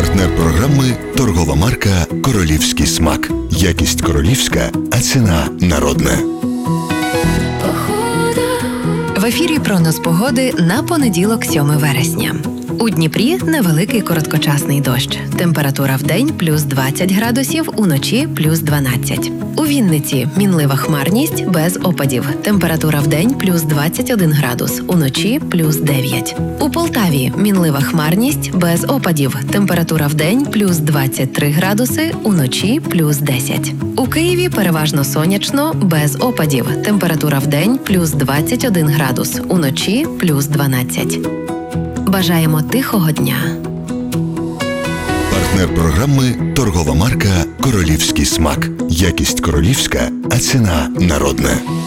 Партнер програми – торгова марка «Королівський смак». Якість королівська, а ціна народна. В ефірі прогноз погоди на понеділок, 7 вересня. У Дніпрі невеликий короткочасний дощ. Температура вдень – плюс 20 градусів, уночі – плюс 12. У Вінниці – мінлива хмарність без опадів. Температура вдень – плюс 21 градус, уночі – плюс 9. У Полтаві – мінлива хмарність без опадів. Температура вдень – плюс 23 градуси, уночі – плюс 10. У Києві переважно сонячно, без опадів. Температура вдень – плюс 21 градус, уночі – плюс 12. Бажаємо тихого дня. Партнер програми – торгова марка «Королівський смак». Якість королівська, а ціна народна.